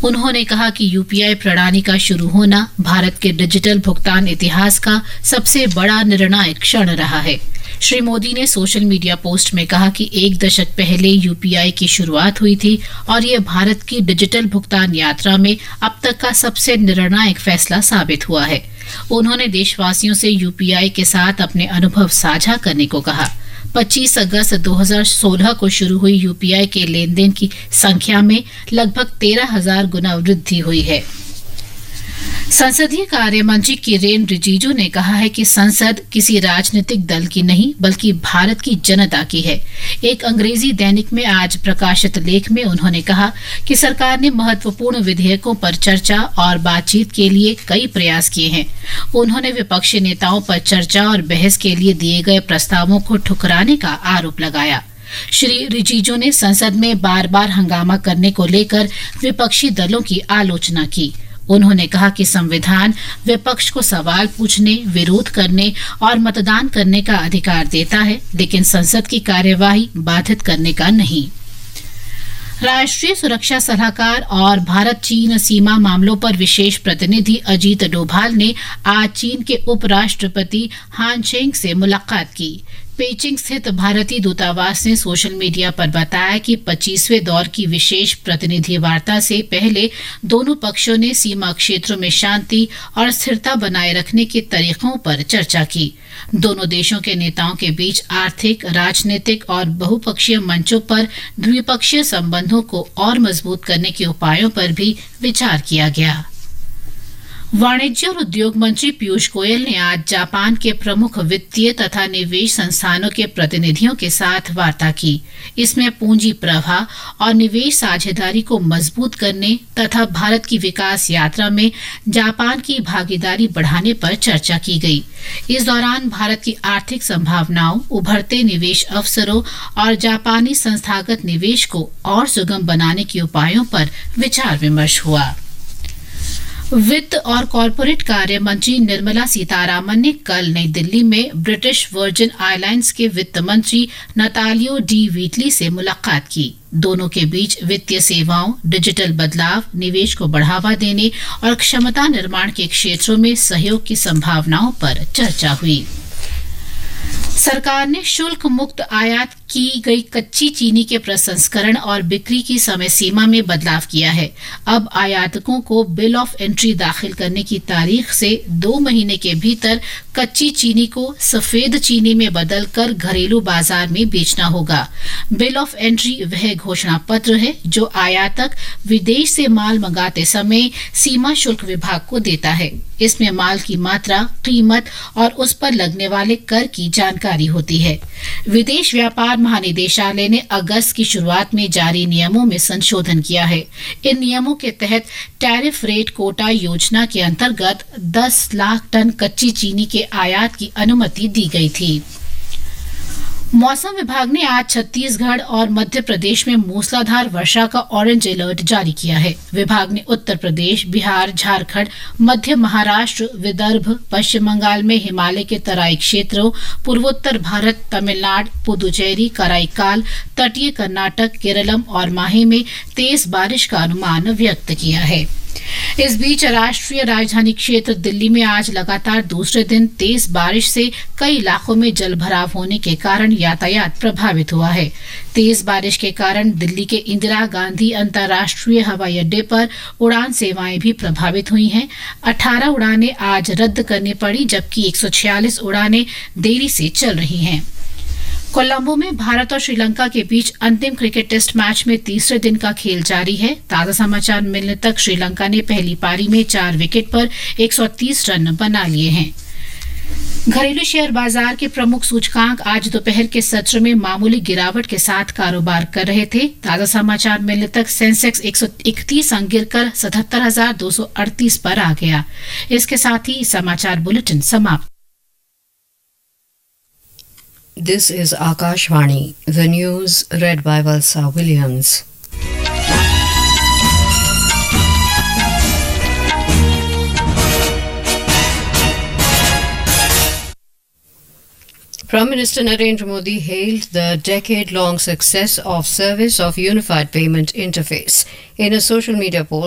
उन्होंने कहा कि यूपीआई प्रणाली का शुरू होना भारत के डिजिटल भुगतान इतिहास का सबसे बड़ा निर्णायक क्षण रहा है। श्री मोदी ने सोशल मीडिया पोस्ट में कहा कि 1 दशक पहले यूपीआई की शुरुआत हुई थी और ये भारत की डिजिटल भुगतान यात्रा में अब तक का सबसे निर्णायक फैसला साबित हुआ है। उन्होंने देशवासियों से यूपीआई के साथ अपने अनुभव साझा करने को कहा। 25 अगस्त 2016 को शुरू हुई यूपीआई के लेन देन की संख्या में लगभग 13,000 गुना वृद्धि हुई है। संसदीय कार्य मंत्री किरेन रिजिजू ने कहा है कि संसद किसी राजनीतिक दल की नहीं बल्कि भारत की जनता की है। एक अंग्रेजी दैनिक में आज प्रकाशित लेख में उन्होंने कहा कि सरकार ने महत्वपूर्ण विधेयकों पर चर्चा और बातचीत के लिए कई प्रयास किए हैं। उन्होंने विपक्षी नेताओं पर चर्चा और बहस के लिए दिए गए प्रस्तावों को ठुकराने का आरोप लगाया। श्री रिजिजू ने संसद में बार बार हंगामा करने को लेकर विपक्षी दलों की आलोचना की। उन्होंने कहा कि संविधान विपक्ष को सवाल पूछने, विरोध करने और मतदान करने का अधिकार देता है, लेकिन संसद की कार्यवाही बाधित करने का नहीं। राष्ट्रीय सुरक्षा सलाहकार और भारत चीन सीमा मामलों पर विशेष प्रतिनिधि अजीत डोभाल ने आज चीन के उपराष्ट्रपति हान चेंग से मुलाकात की। पेचिंग स्थित भारतीय दूतावास ने सोशल मीडिया पर बताया कि 25वें दौर की विशेष प्रतिनिधि वार्ता से पहले दोनों पक्षों ने सीमा क्षेत्रों में शांति और स्थिरता बनाए रखने के तरीकों पर चर्चा की। दोनों देशों के नेताओं के बीच आर्थिक, राजनीतिक और बहुपक्षीय मंचों पर द्विपक्षीय संबंधों को और मजबूत करने के उपायों पर भी विचार किया गया। वाणिज्य और उद्योग मंत्री पीयूष गोयल ने आज जापान के प्रमुख वित्तीय तथा निवेश संस्थानों के प्रतिनिधियों के साथ वार्ता की। इसमें पूंजी प्रवाह और निवेश साझेदारी को मजबूत करने तथा भारत की विकास यात्रा में जापान की भागीदारी बढ़ाने पर चर्चा की गई। इस दौरान भारत की आर्थिक संभावनाओं, उभरते निवेश अवसरों और जापानी संस्थागत निवेश को और सुगम बनाने के उपायों पर विचार विमर्श हुआ। वित्त और कॉरपोरेट कार्य मंत्री निर्मला सीतारामन ने कल नई दिल्ली में ब्रिटिश वर्जिन आइलैंड्स के वित्त मंत्री नतालियो डी व्हीटली से मुलाकात की। दोनों के बीच वित्तीय सेवाओं, डिजिटल बदलाव, निवेश को बढ़ावा देने और क्षमता निर्माण के क्षेत्रों में सहयोग की संभावनाओं पर चर्चा हुई। सरकार ने शुल्क मुक्त आयात की गई कच्ची चीनी के प्रसंस्करण और बिक्री की समय सीमा में बदलाव किया है। अब आयातकों को बिल ऑफ एंट्री दाखिल करने की तारीख से 2 महीने के भीतर कच्ची चीनी को सफेद चीनी में बदलकर घरेलू बाजार में बेचना होगा। बिल ऑफ एंट्री वह घोषणा पत्र है जो आयातक विदेश से माल मंगाते समय सीमा शुल्क विभाग को देता है। इसमें माल की मात्रा, कीमत और उस पर लगने वाले कर की जानकारी होती है। विदेश व्यापार महानिदेशालय ने अगस्त की शुरुआत में जारी नियमों में संशोधन किया है। इन नियमों के तहत टैरिफ रेट कोटा योजना के अंतर्गत 10 लाख टन कच्ची चीनी के आयात की अनुमति दी गई थी। मौसम विभाग ने आज छत्तीसगढ़ और मध्य प्रदेश में मूसलाधार वर्षा का ऑरेंज अलर्ट जारी किया है। विभाग ने उत्तर प्रदेश, बिहार, झारखंड, मध्य महाराष्ट्र, विदर्भ, पश्चिम बंगाल में हिमालय के तराई क्षेत्रों, पूर्वोत्तर भारत, तमिलनाडु, पुदुचेरी, कराईकाल, तटीय कर्नाटक, केरलम और माहे में तेज बारिश का अनुमान व्यक्त किया है। इस बीच राष्ट्रीय राजधानी क्षेत्र दिल्ली में आज लगातार दूसरे दिन तेज बारिश से कई इलाकों में जलभराव होने के कारण यातायात प्रभावित हुआ है। तेज बारिश के कारण दिल्ली के इंदिरा गांधी अंतर्राष्ट्रीय हवाई अड्डे पर उड़ान सेवाएं भी प्रभावित हुई हैं। 18 उड़ानें आज रद्द करनी पड़ी, जबकि 146 उड़ानें देरी से चल रही हैं। कोलंबो में भारत और श्रीलंका के बीच अंतिम क्रिकेट टेस्ट मैच में तीसरे दिन का खेल जारी है। ताजा समाचार मिलने तक श्रीलंका ने पहली पारी में 4 विकेट पर 130 रन बना लिए हैं। घरेलू शेयर बाजार के प्रमुख सूचकांक आज दोपहर के सत्र में मामूली गिरावट के साथ कारोबार कर रहे थे। ताजा समाचार मिलने तक सेंसेक्स 131 अंक गिरकर 77,238 पर आ गया। इसके साथ ही समाचार बुलेटिन समाप्त। This is Akashvani, the news read by Valsa Williams. Prime Minister Narendra Modi hailed the decade-long success of Service of Unified Payment Interface. In a social media post,